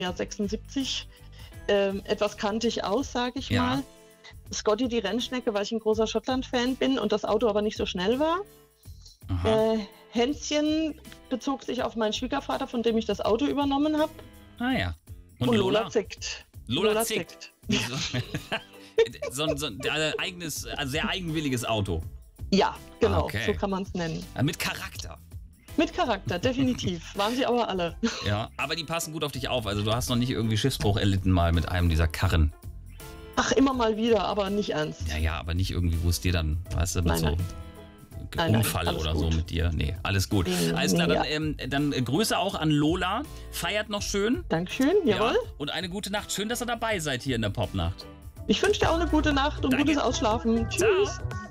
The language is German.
Jahr 76 etwas kantig aus, sage ich Ja. mal. Scotty die Rennschnecke, weil ich ein großer Schottland-Fan bin und das Auto aber nicht so schnell war. Aha. Hänschen bezog sich auf meinen Schwiegervater, von dem ich das Auto übernommen habe. Ah ja. Und Lola zickt. Lola zickt. so ein eigenes, also sehr eigenwilliges Auto. Ja, genau, Okay. so kann man es nennen. Mit Charakter. Mit Charakter, definitiv. Waren sie aber alle. Ja, aber die passen gut auf dich auf. Also du hast noch nicht irgendwie Schiffsbruch erlitten mal mit einem dieser Karren. Ach, immer mal wieder, aber nicht ernst. Ja, aber nicht irgendwie, wo es dir dann, weißt du, mit Nein, so nein. Unfall Alles oder so gut. mit dir. Nee, alles gut. Nee, Alles klar, ja. dann Grüße auch an Lola. Feiert noch schön. Dankeschön, jawohl. Ja, und eine gute Nacht. Schön, dass ihr dabei seid hier in der Popnacht. Ich wünsche dir auch eine gute Nacht und Danke. gutes Ausschlafen. Tschüss. Ciao.